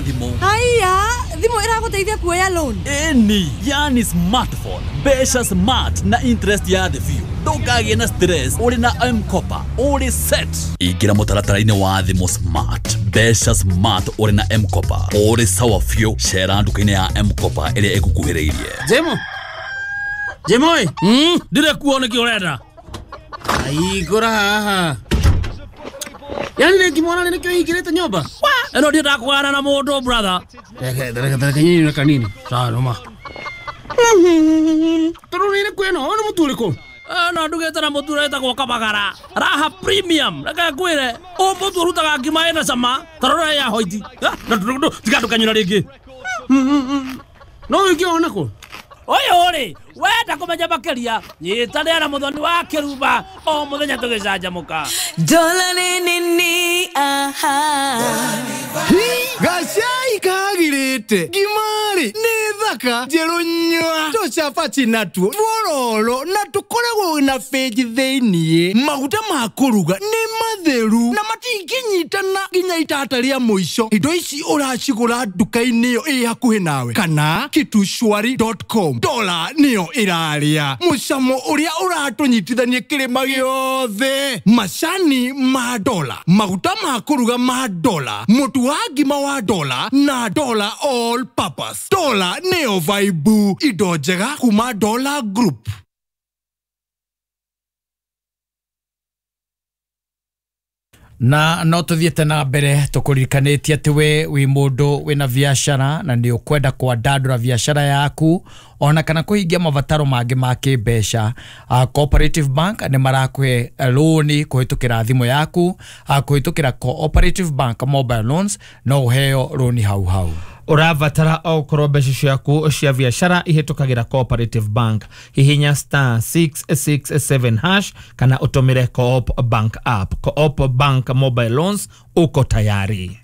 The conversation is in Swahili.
ya thimo. Haya, thimo iraguteithia kuoya loan. Eni, yani smartphone, besha smart na interest ya the few. Ndũkagĩe na stress, uri na M-Kopa, uri set. Ingira mũtaratara-inĩ wa thimo smart, besha smart uri na M-Kopa, uri sawa few. Share nduka-inĩ ya M-Kopa ĩrĩa ĩgũkuhĩrĩirie. Jemoi, dire kuona kioreda. Ai gora haha. Yani ne kimona ne kyo ikireta nyoba. Eno ndio ndakwara na mundu brother. Dere nyinyi na kanini. Sawa noma. Toro ne kweno, ono mutuliko. No ndugete na muture etagwo Kabagara. Raha premium. Reke ngwire, o mutu rutaga ngima ina cama. Tarora ya hoiti. Tigadukanyira ringi. No ikiona ko. Oyore, wenda kumenya makeria. Nyitane na muthoni wa Kiruba. O muthenya tugicanjamuka. Dola nini aha. Gacai kagirite. Gimari ni thaka jerunywa. Tochapachi natuo. Vororo na tukoragwo na feji theinie. Maguta ma kuruga ni matheru na matikinyitana nginya itata ria muico. Indo ici uracigura nduka-inĩ ĩyo ĩ hakuhĩ nawe kana kitushwari.com. Dola niyo iraria. Mucamo uria uratunyitithanie kĩrĩma gĩothe. Macani ma dola. Maguta ma kuruga ma dola. Mutu wa ngima wa dola na dola all purpose. Dola niyo vibe. Indo njega kuma Dola Group. Na no tuthiete na mbere tukurikanitie ati we wi mundu wina biashara na ni ukwenda kwandandura biashara yaku ona kana kuhingia mabataro mangi ma kimbeca. Cooperative Bank ni marakuhe loan kuhitukira thimo yaku, kuhitukira Cooperative Bank mobile loans no uheo loan hau. Uravatara o korobesha ciaku cia biashara ihitukagira Cooperative Bank. Hihinya *667# kana utumire Co-op Bank app. Co-op Bank mobile loans uko tayari.